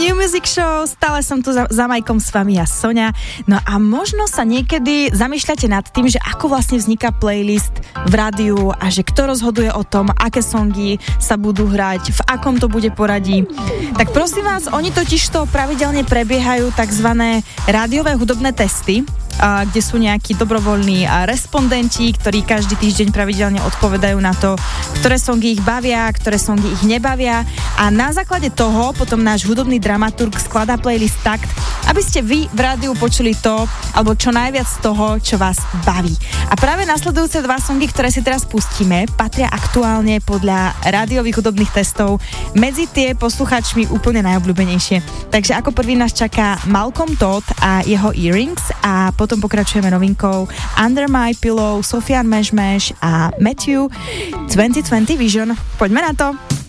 New Music Show, stále som tu za Majkom s vami a Soňa. No a možno sa niekedy zamýšľate nad tým, že ako vlastne vzniká playlist v rádiu a že kto rozhoduje o tom, aké songy sa budú hrať, v akom to bude poradí. Tak prosím vás, oni totižto pravidelne prebiehajú takzvané rádiové hudobné testy, kde sú nejakí dobrovoľní respondenti, ktorí každý týždeň pravidelne odpovedajú na to, ktoré songy ich bavia, ktoré songy ich nebavia, a na základe toho potom náš hudobný dramaturg skladá playlist tak, aby ste vy v rádiu počuli to, alebo čo najviac z toho, čo vás baví. A práve nasledujúce 2 songy, ktoré si teraz pustíme, patria aktuálne podľa rádiových hudobných testov medzi tie poslucháčmi úplne najobľúbenejšie. Takže ako prvý nás čaká Malcolm Todd a jeho Earrings a potom pokračujeme novinkou Under My Pillow, Sofian Meshmesh a Matthew 2020 Vision. Poďme na to!